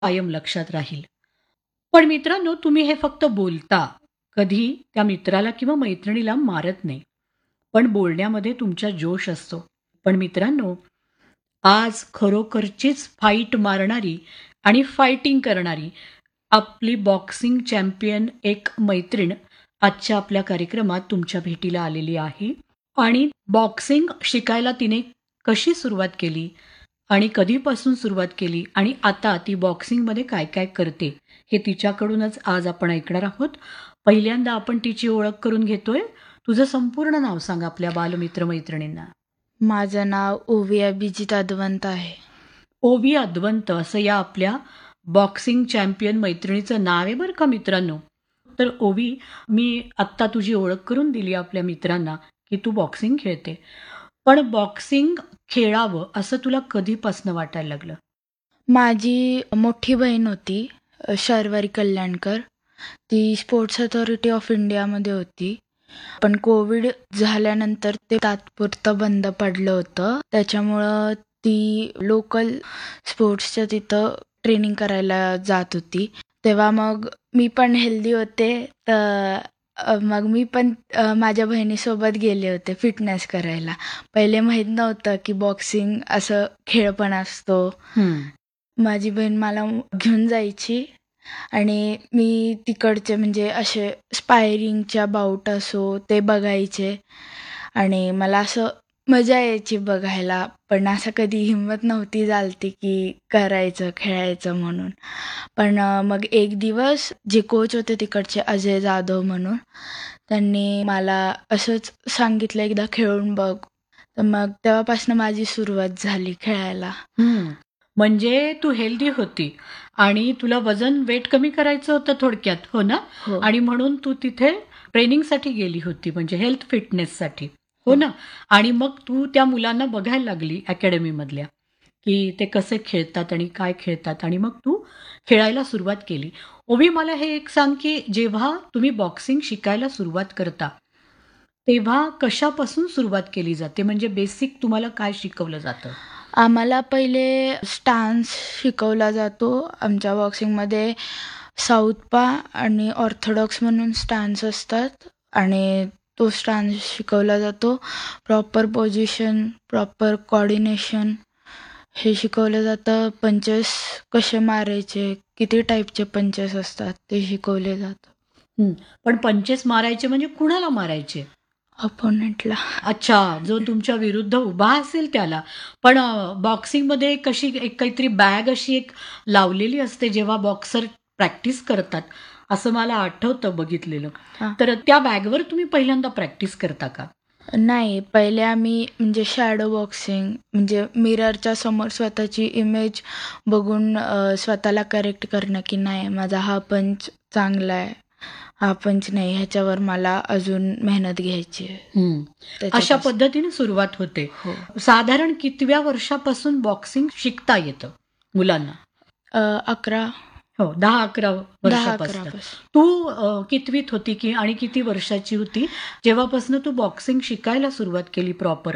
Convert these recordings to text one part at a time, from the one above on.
कायम लक्षात राहील. पण मित्रांनो, तुम्ही हे फक्त बोलता. कधी त्या मित्राला किंवा मैत्रिणीला मारत नाही. पण बोलण्यामध्ये तुमचा जोश असतो. पण मित्रांनो, आज खरोखरचीच फाईट मारणारी आणि फायटिंग करणारी आपली बॉक्सिंग चॅम्पियन एक मैत्रीण आजच्या आपल्या कार्यक्रमात तुमच्या भेटीला आलेली आहे. आणि बॉक्सिंग शिकायला तिने कशी सुरुवात केली आणि कधीपासून सुरुवात केली आणि आता ती बॉक्सिंगमध्ये काय काय करते हे तिच्याकडूनच आज आपण ऐकणार आहोत. पहिल्यांदा आपण तिची ओळख करून घेतोय. तुझं संपूर्ण नाव सांग आपल्या बालमित्र मैत्रिणींना. माझं नाव ओवी अभिजित अदवंत आहे. ओवी अदवंत असं या आपल्या बॉक्सिंग चॅम्पियन मैत्रिणीचं नाव आहे बरं का मित्रांनो. तर ओवी, मी आत्ता तुझी ओळख करून दिली आपल्या मित्रांना की तू बॉक्सिंग खेळते. पण बॉक्सिंग खेळावं असं तुला कधीपासनं वाटायला लागलं? माझी मोठी बहीण होती शर्वरी कल्याणकर. ती स्पोर्ट्स अथॉरिटी ऑफ इंडियामध्ये होती. पण कोविड झाल्यानंतर ते तात्पुरतं बंद पडलं होतं. त्याच्यामुळं ती लोकल स्पोर्ट्सच्या तिथं ट्रेनिंग करायला जात होती. तेव्हा मग मी पण हेल्दी होते, तर मग मी पण माझ्या बहिणीसोबत गेले होते फिटनेस करायला. पहिले माहीत नव्हतं की बॉक्सिंग असं खेळ पण असतो. माझी बहीण मला घेऊन जायची आणि मी तिकडचे म्हणजे असे स्पायरिंगच्या बाऊट असो ते बघायचे आणि मला असं मजा यायची बघायला. पण असं कधी हिंमत नव्हती झालती की करायचं खेळायचं म्हणून. पण मग एक दिवस जे कोच होते तिकडचे अजय जाधव म्हणून, त्यांनी मला असंच सांगितलं एकदा खेळून बघ. तर मग तेव्हापासून माझी सुरुवात झाली खेळायला. म्हणजे तू हेल्दी होती आणि तुला वेट कमी करायचं होतं थोडक्यात, हो ना? हो. आणि म्हणून तू तिथे ट्रेनिंगसाठी गेली होती, म्हणजे हेल्थ फिटनेससाठी, हो ना? आणि मग तू त्या मुलांना बघायला लागली अकॅडमीमधल्या की ते कसे खेळतात आणि काय खेळतात आणि मग तू खेळायला सुरुवात केली. ओवी, मला हे एक सांग की जेव्हा तुम्ही बॉक्सिंग शिकायला सुरुवात करता तेव्हा कशापासून सुरुवात केली जाते? म्हणजे बेसिक तुम्हाला काय शिकवलं जातं? आम्हाला पहिले स्टान्स शिकवला जातो. आमच्या बॉक्सिंगमध्ये साऊथपा आणि ऑर्थोडॉक्स म्हणून स्टान्स असतात आणि तो स्टान्स शिकवला जातो. प्रॉपर पोझिशन, प्रॉपर कोऑर्डिनेशन हे शिकवलं जातं. पंचेस कसे मारायचे, किती टाईपचे पंचेस असतात ते शिकवले जातं. पण पंचेस मारायचे म्हणजे कुणाला मारायचे? अपोनंटला. अच्छा, जो तुमच्या विरुद्ध उभा असेल त्याला. पण बॉक्सिंगमध्ये कशी एक काहीतरी बॅग अशी एक लावलेली असते जेव्हा बॉक्सर प्रॅक्टिस करतात, असं मला आठवतं बघितलेलं. तर त्या बॅगवर तुम्ही पहिल्यांदा प्रॅक्टिस करता का? नाही, पहिले आम्ही म्हणजे शॅडो बॉक्सिंग, म्हणजे मिररच्या समोर स्वतःची इमेज बघून स्वतःला करेक्ट करणं की नाही माझा हा पंच चांगला आहे, हा पंच नाही, ह्याच्यावर मला अजून मेहनत घ्यायची आहे. अशा पद्धतीने सुरुवात होते. साधारण कितव्या वर्षापासून बॉक्सिंग शिकता येतं मुलांना? 11. हो, 10-11 वर्षापासून. तू कितवीत होती की आणि किती वर्षाची होती जेव्हापासून तू बॉक्सिंग शिकायला सुरुवात केली प्रॉपर?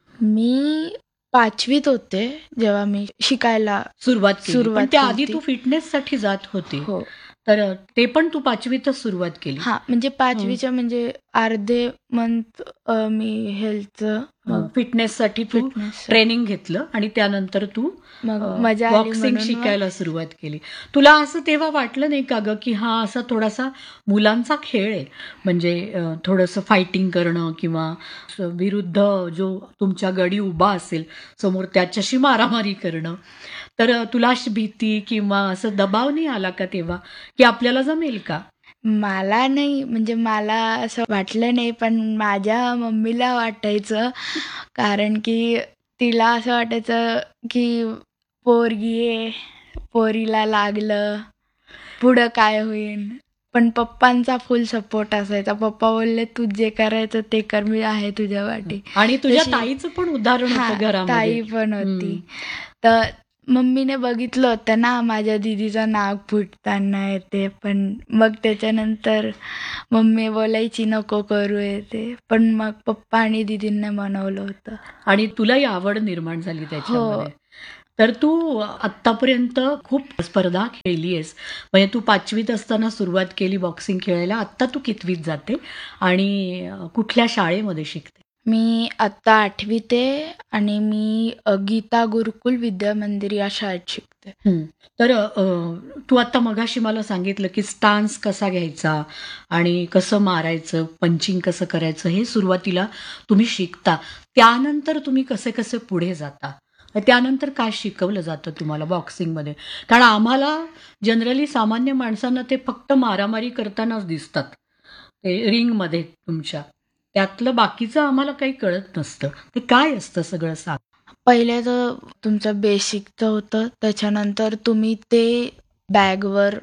मी 5वीत होते जेव्हा मी शिकायला सुरुवात केली. पण त्याआधी तू फिटनेससाठी जात होती. हो. तर ते पण तू 5वीतच सुरुवात केली? हां, म्हणजे 5वीच्या म्हणजे अर्धे मंथ मी हेल्थचं फिटनेससाठी तू ट्रेनिंग घेतलं आणि त्यानंतर तू बॉक्सिंग शिकायला सुरुवात केली. तुला असं तेव्हा वाटलं नाही का ग की हा असा थोडासा मुलांचा खेळ आहे, म्हणजे थोडंसं फायटिंग करणं किंवा विरुद्ध जो तुमच्या गडी उभा असेल समोर त्याच्याशी मारामारी करणं, तर तुला अशी भीती किंवा असं दबाव नाही आला का तेव्हा की आपल्याला जमेल का? मला नाही, म्हणजे मला असं वाटलं नाही, पण माझ्या मम्मीला वाटायचं. कारण की तिला असं वाटायचं की पोरगी आहे, पोरीला लागलं, पुढं काय होईल. पण पप्पांचा फुल सपोर्ट असायचा. पप्पा बोलले तू जे करायचं ते कर, मी आहे तुझ्या वाटी. आणि तुझ्या ताईचं पण उदाहरण होतं घरामध्ये. ताई पण होती. तर मम्मीने बघितलं होतं ना माझ्या दीदीचं नाक फुटताना येते, पण मग त्याच्यानंतर मम्मी बोलायची नको करू येते, पण मग पप्पा आणि दीदींना मनवलं होतं आणि तुलाही आवड निर्माण झाली त्याच्यामध्ये. तर तू आत्तापर्यंत खूप स्पर्धा खेळली आहेस. म्हणजे तू 5वीत असताना सुरुवात केली बॉक्सिंग खेळायला. आत्ता तू कितवीत जाते आणि कुठल्या शाळेमध्ये शिकते? मी आत्ता 8वीत आहे आणि मी गीता गुरुकुल विद्या मंदिर या शाळेत शिकते. तर तू आता मगाशी मला सांगितलं की स्टान्स कसा घ्यायचा आणि कसं मारायचं, पंचिंग कसं करायचं हे सुरुवातीला तुम्ही शिकता. त्यानंतर तुम्ही कसे कसे पुढे जाता? त्यानंतर काय शिकवलं जातं तुम्हाला बॉक्सिंगमध्ये? कारण आम्हाला जनरली सामान्य माणसांना ते फक्त मारामारी करतानाच दिसतात. ते रिंगमध्ये तुमच्या. त्यातलं बाकीचं आम्हाला काही कळत नसतं. ते काय असतं सगळं सांग? पहिले तर तुमचं बेसिकचं होतं, त्याच्यानंतर तुम्ही ते बॅगवर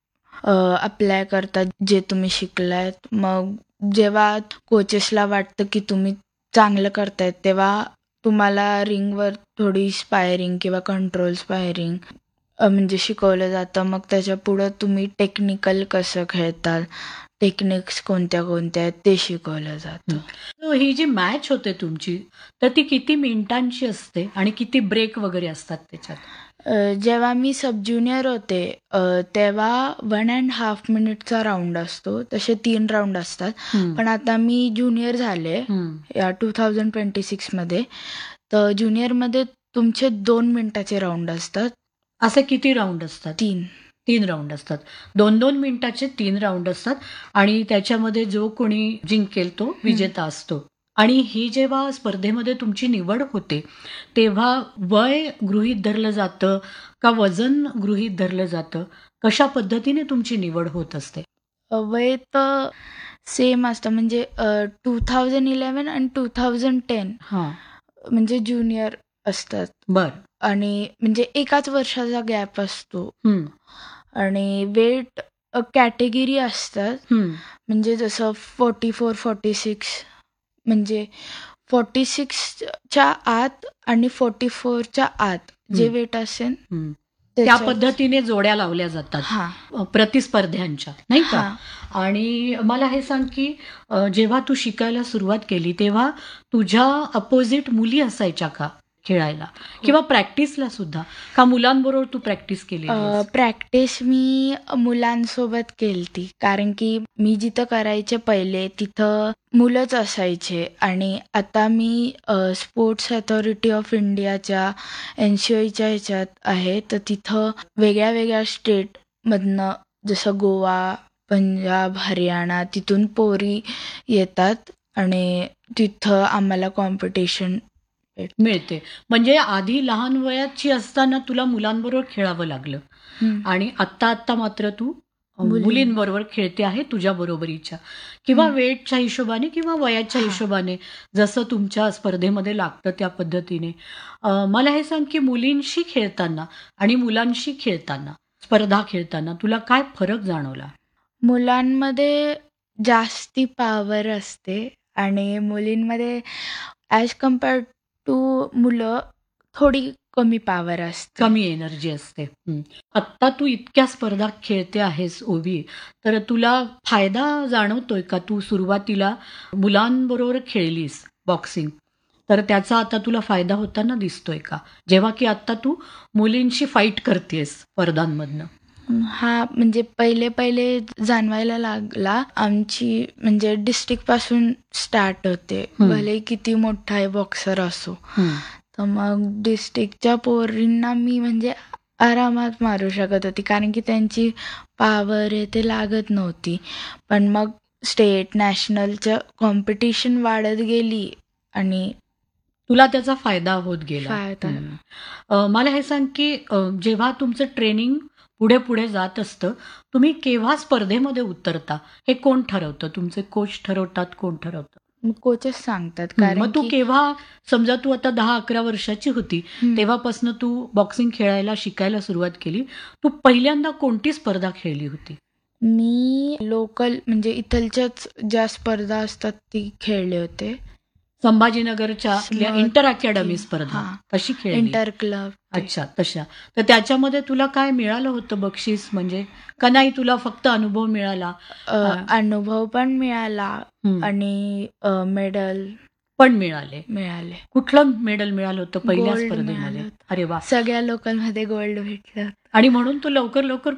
अप्लाय करता जे तुम्ही शिकलायत. मग जेव्हा कोचेसला वाटतं की तुम्ही चांगलं करतायत, तेव्हा तुम्हाला रिंगवर थोडी स्पायरिंग किंवा कंट्रोल स्पायरिंग म्हणजे शिकवलं जातं. मग त्याच्या पुढं तुम्ही टेक्निकल कसं खेळताल, टेक्निक्स कोणत्या कोणत्या आहेत ते शिकवलं जातं. तर ही जी मॅच होते तुमची, तर ती किती मिनिटांची असते आणि किती ब्रेक वगैरे असतात त्याच्यात? जेव्हा मी सब ज्युनियर होते तेव्हा 1.5 मिनिटचा राऊंड असतो. तसे 3 राऊंड असतात. पण आता मी ज्युनियर झाले या 2026मध्ये. तर ज्युनियरमध्ये तुमचे 2 मिनिटाचे राऊंड असतात. असे किती राऊंड असतात? 3 राऊंड असतात. 2-2 मिनिटाचे 3 राऊंड असतात आणि त्याच्यामध्ये जो कोणी जिंकेल तो विजेता असतो. आणि ही जेव्हा स्पर्धेमध्ये तुमची निवड होते, तेव्हा वय गृहीत धरलं जातं का वजन गृहीत धरलं जातं? कशा पद्धतीने तुमची निवड होत असते? वय तर सेम असतं म्हणजे 2011 आणि 2010 हां. म्हणजे ज्युनियर असतात बर. आणि म्हणजे एकाच वर्षाचा गॅप असतो. हं. आणि वेट कॅटेगरी असतात. म्हणजे जसं 44-46 म्हणजे 46च्या आत आणि 44च्या आत जे वेट असेल त्या पद्धतीने जोड्या लावल्या जातात हां. प्रतिस्पर्ध्यांच्या, नाही का? हां. आणि मला हे सांग की जेव्हा तू शिकायला सुरुवात केली तेव्हा तुझ्या अपोजिट मुली असायच्या का खेळायला किंवा प्रॅक्टिसला सुद्धा? का मुलांबरोबर तू प्रॅक्टिस केली? प्रॅक्टिस मी मुलांसोबत केलती. कारण की मी जिथं करायचे पहिले तिथं मुलंच असायचे आणि आता मी स्पोर्ट्स अथॉरिटी ऑफ इंडियाच्या NCOEच्या ह्याच्यात आहे. तर तिथं वेगळ्या वेगळ्या स्टेटमधनं जसं गोवा, पंजाब, हरियाणा तिथून पोरी येतात आणि तिथं आम्हाला कॉम्पिटिशन मिळते. म्हणजे आधी लहान वयाची असताना तुला मुलांबरोबर खेळावं लागलं आणि आत्ता मात्र तू मुलींबरोबर खेळते आहे तुझ्या बरोबरीच्या किंवा वेटच्या हिशोबाने किंवा वयाच्या हिशोबाने जसं तुमच्या स्पर्धेमध्ये लागतं त्या पद्धतीने. मला हे सांग की मुलींशी खेळताना आणि मुलांशी खेळताना, स्पर्धा खेळताना तुला काय फरक जाणवला? मुलांमध्ये जास्ती पॉवर असते आणि मुलींमध्ये ॲज कम्पेअर्ड टू मुलं थोडी कमी पॉवर असते. कमी एनर्जी असते. आत्ता तू इतक्या स्पर्धा खेळते आहेस ओवी, तर तुला फायदा जाणवतोय का? तू सुरुवातीला मुलांबरोबर खेळलीस बॉक्सिंग, तर त्याचा आता तुला फायदा होताना दिसतोय का? जेव्हा की आत्ता तू मुलींशी फाईट करतेस स्पर्धांमधनं. हा म्हणजे पहिले जाणवायला लागला. आमची म्हणजे डिस्ट्रिक्टपासून स्टार्ट होते. भले किती मोठा बॉक्सर असो. तर मग डिस्ट्रिक्टच्या पोरींना मी म्हणजे आरामात मारू शकत होती कारण की त्यांची पॉवर आहे ते लागत नव्हती. पण मग स्टेट नॅशनलचं कॉम्पिटिशन वाढत गेली आणि तुला त्याचा फायदा होत गेला. मला हे सांग की जेव्हा तुमचं ट्रेनिंग पुढे पुढे जात असतं, तुम्ही केव्हा स्पर्धेमध्ये उतरता हे कोण ठरवतं? तुमचे कोच ठरवतात? कोण ठरवतं? कोचेस सांगतात. मग कारण तू की केव्हा, समजा तू आता 10-11 वर्षाची होती तेव्हापासून तू बॉक्सिंग खेळायला शिकायला सुरुवात केली, तू पहिल्यांदा कोणती स्पर्धा खेळली होती? मी लोकल म्हणजे इथलच्याच ज्या स्पर्धा असतात ती खेळले होते. संभाजीनगरच्या इंटर अकॅडमी स्पर्धा हां. तशी खेळली? Inter club. अच्छा, तशा. तर त्याच्यामध्ये तुला काय मिळालं होतं बक्षीस म्हणजे, का नाही तुला फक्त अनुभव मिळाला? अनुभव पण मिळाला आणि मेडल. पण मिळाले. मिळाले. कुठलं मेडल मिळालं होतं पहिल्या गोल्ड स्पर्धेमध्ये? मिळालं होतं. अरे वा. सगळ्या लोकांमध्ये गोल्ड भेटलं. आणि म्हणून तू लवकर लवकर